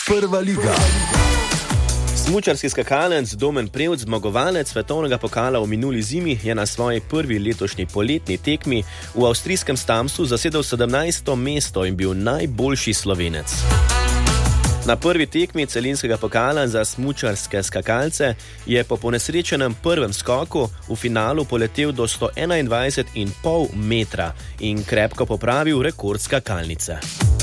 Prva liga. Smučarski skakalec Domen Prevc, zmagovalec svetovnega pokala v minuli zimi, je na svoji prvi letošnji poletni tekmi v avstrijskem Stamsu zasedel 17. mesto in bil najboljši Slovenec. Na prvi tekmi celinskega pokala za smučarske skakalce je po ponesrečenem prvem skoku v finalu poletel do 121,5 metra in krepko popravil rekord skakalnice.